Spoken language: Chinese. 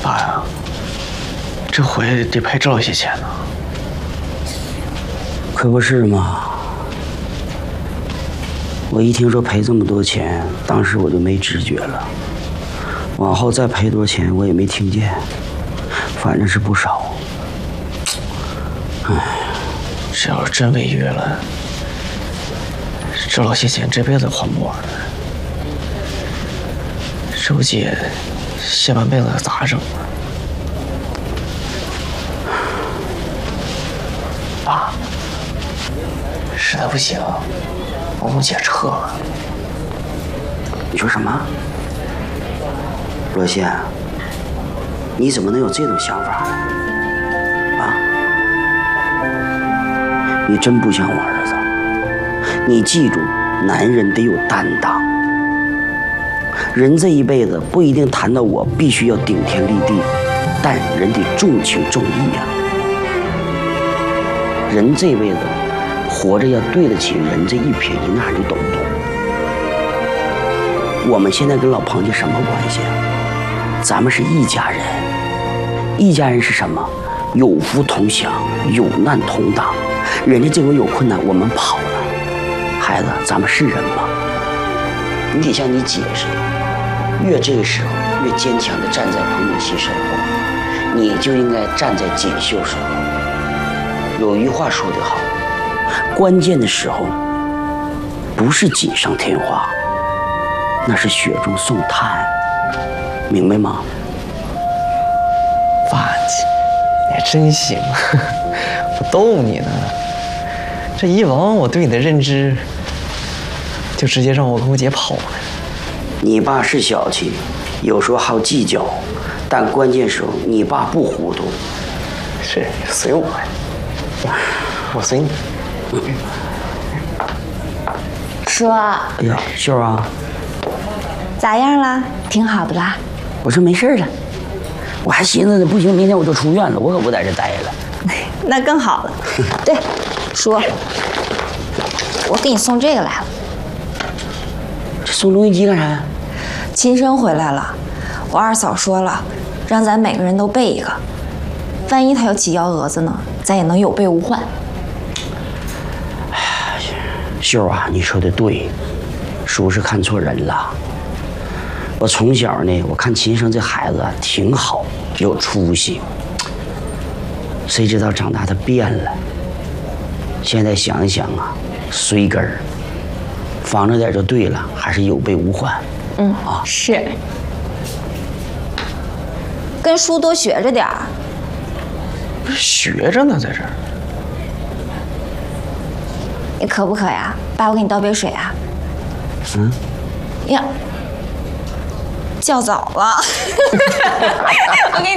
咋呀？这回得赔这些钱呢。 可不是嘛！我一听说赔这么多钱，当时我就没知觉了。往后再赔多少钱，我也没听见，反正是不少。唉， 这要是真违约了，这老些钱这辈子还不完了。这我姐下半辈子咋整啊？爸，实在不行，我跟我姐撤了。 你说什么？罗茜，你怎么能有这种想法呢？啊？你真不像我儿子。你记住，男人得有担当。人这一辈子不一定谈到我必须要顶天立地，但人得重情重义呀。人这辈子活着要对得起人这一撇一捺，你懂不懂？我们现在跟老庞家什么关系啊？咱们是一家人。一家人是什么？有福同享，有难同当。人家这回有困难，我们跑了。孩子，咱们是人吗？你得像你姐似的，越这个时候越坚强地站在彭锦熙身后，你就应该站在锦绣身后。有一句话说得好，关键的时候不是锦上添花，那是雪中送炭，明白吗？ 爸，你还真行，我逗你呢。这以往我对你的认知，就直接让我跟我姐跑了。 你爸是小气，有时候好计较，但关键时候你爸不糊涂。 是，随我，我随你。 叔， 哎呀，秀儿啊， 咋样了？挺好的吧？ 我说没事了，我还寻思不行，明天我就出院了，我可不在这待着了。 那更好了。对，叔，我给你送这个来了。 这送录音机干啥呀？ 亲生回来了，我二嫂说了，让咱每个人都备一个，万一他要起幺蛾子呢，咱也能有备无患。 秀儿啊，你说的对，叔是看错人了。我从小呢，我看秦生这孩子啊挺好，有出息。谁知道长大他变了。现在想一想啊，随根儿，防着点就对了，还是有备无患。 是。跟叔多学着点儿。 不是学着呢，在这儿。 你渴不渴呀？爸，我给你倒杯水啊。呀，叫早了。我给你。